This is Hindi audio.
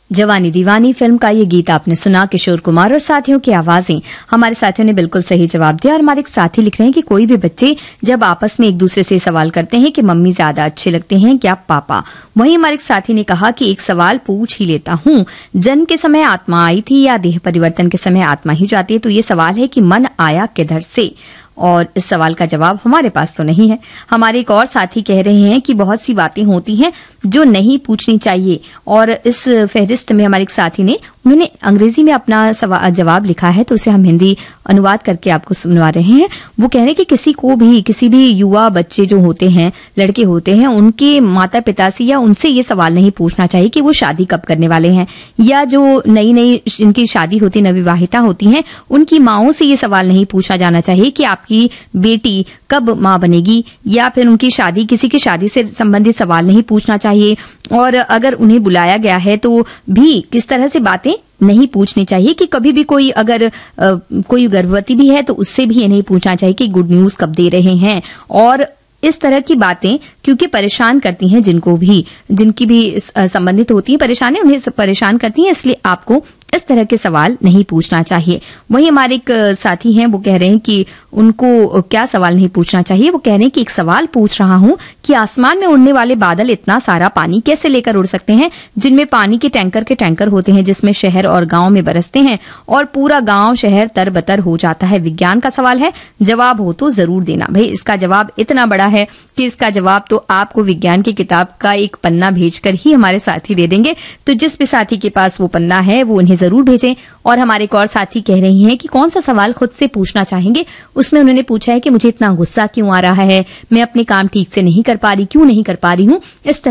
जवानी दीवानी फिल्म का ये गीत आपने सुना, किशोर कुमार और साथियों की आवाजें। हमारे साथियों ने बिल्कुल सही जवाब दिया और हमारे एक साथी लिख रहे हैं कि कोई भी बच्चे जब आपस में एक दूसरे से सवाल करते हैं कि मम्मी ज्यादा अच्छे लगते हैं क्या पापा, वहीं हमारे एक साथी ने कहा कि एक सवाल पूछ ही लेता हूँ, जन्म के समय आत्मा आई थी या देह परिवर्तन के समय आत्मा ही जाती है? तो ये सवाल है कि मन आया किधर से, और इस सवाल का जवाब हमारे पास तो नहीं है। हमारे एक और साथी कह रहे हैं कि बहुत सी बातें होती हैं जो नहीं पूछनी चाहिए, और इस फहरिस्त में हमारे एक साथी ने उन्होंने अंग्रेजी में अपना जवाब लिखा है, तो उसे हम हिंदी अनुवाद करके आपको सुनवा रहे हैं। वो कह रहे हैं कि किसी भी युवा बच्चे जो होते हैं, लड़के होते हैं, उनके माता पिता से या उनसे ये सवाल नहीं पूछना चाहिए कि वो शादी कब करने वाले हैं, या जो नई इनकी शादी होती, नवविवाहिता होती हैं, उनकी माओं से ये सवाल नहीं पूछा जाना चाहिए कि आपकी बेटी कब मां बनेगी, या फिर उनकी शादी, किसी की शादी से संबंधित सवाल नहीं पूछना चाहिए। और अगर उन्हें बुलाया गया है तो भी किस तरह से बातें नहीं पूछनी चाहिए कि कभी भी कोई अगर कोई गर्भवती भी है तो उससे भी ये नहीं पूछना चाहिए कि गुड न्यूज कब दे रहे हैं, और इस तरह की बातें क्योंकि परेशान करती हैं जिनकी भी संबंधित होती है परेशानी, उन्हें परेशान करती हैं, इसलिए आपको इस तरह के सवाल नहीं पूछना चाहिए। वहीं हमारे एक साथी हैं, वो कह रहे हैं कि उनको क्या सवाल नहीं पूछना चाहिए। वो कह रहे हैं कि एक सवाल पूछ रहा हूं कि आसमान में उड़ने वाले बादल इतना सारा पानी कैसे लेकर उड़ सकते हैं, जिनमें पानी के टैंकर होते हैं, जिसमें शहर और गांव में बरसते हैं और पूरा गांव शहर तरबतर हो जाता है। विज्ञान का सवाल है, जवाब हो तो जरूर देना। भाई इसका जवाब इतना बड़ा है कि इसका जवाब तो आपको विज्ञान की किताब का एक पन्ना भेजकर ही हमारे साथी दे देंगे। तो जिस भी साथी के पास वो पन्ना है वो उन्हें जरूर भेजें। और हमारे एक और साथी कह रही हैं कि कौन सा सवाल खुद से पूछना चाहेंगे। उसमें उन्होंने पूछा है कि मुझे इतना गुस्सा क्यों आ रहा है, मैं अपने काम ठीक से नहीं कर पा रही, क्यों नहीं कर पा रही हूँ। इस